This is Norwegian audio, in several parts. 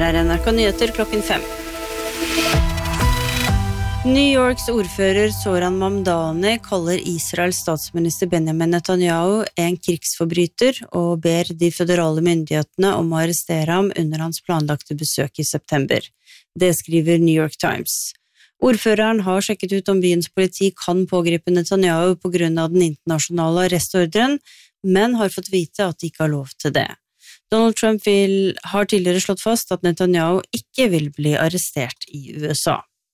NRK Nyheter klokken 5. New Yorks ordfører Zoran Mamdani kaller Israels statsminister Benjamin Netanyahu en krigsforbryter og ber de føderale myndighetene om å arrestere ham under hans planlagte besøk i september. Det skriver New York Times. Ordføreren har sjekket ut om byens politi kan pågripe Netanyahu på grunn av den internasjonale arrestordren, men har fått vite at de ikke har lov til det. Donald Trump har tidligere slått fast at Netanyahu ikke vil bli arrestert i USA.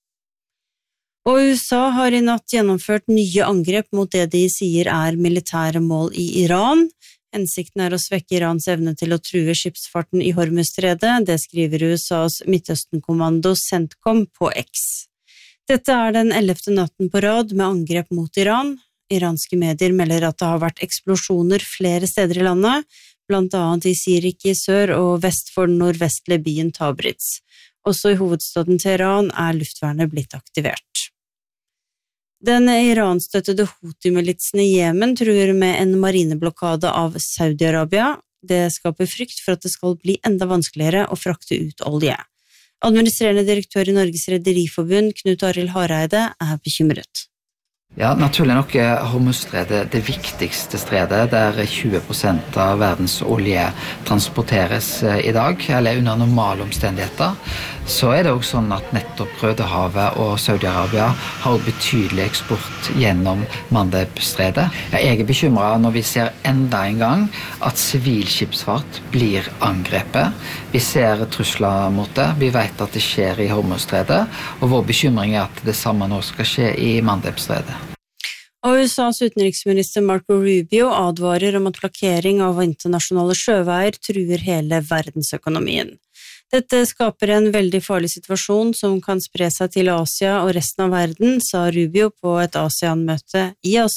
Og USA har i natt gjennomført nye angrep mot det de sier er militære mål i Iran. Hensikten er å svekke Irans evne til å true skipsfarten i Hormuzstredet, det skriver USAs Midtøsten-kommando CENTCOM på X. Dette er den 11. natten på rad med angrep mot Iran. Iranske medier melder at det har vært eksplosjoner flere steder i landet, blant annet i Sirik i sør og vest for den nordvestlige byen Tabriz. Også i hovedstaden Teheran er luftvernet blitt aktivert. Den iranstøttede Houthi-militsen i Jemen truer med en marineblokade av Saudi-Arabia. Det skaper frykt for at det skal bli enda vanskeligere å frakte ut olje. Administrerende direktør i Norges Rederiforbund, Knut Arild Hareide, er bekymret. Ja, naturlig nok er Hormuzstredet det viktigste stredet der 20% av verdens olje transporteres i dag, eller under normale omstendigheter. Så er det også sånn at nettopp Rødehavet og Saudi-Arabia har betydelig eksport gjennom Mandebstredet. Jeg er bekymret når vi ser enda en gang at sivilskipsfart blir angrepet. Vi ser trusler mot det. Vi vet at det skjer i Hormuzstredet, og vår bekymring er at det samme nå skal skje i Mandebstredet. Og USAs utenriksminister Marco Rubio advarer om at blokkering av internasjonale sjøveier truer hele verdensøkonomien. Dette skaper en veldig farlig situasjon som kan spre seg til Asia og resten av verden, sa Rubio på et ASEAN-møte i Asia.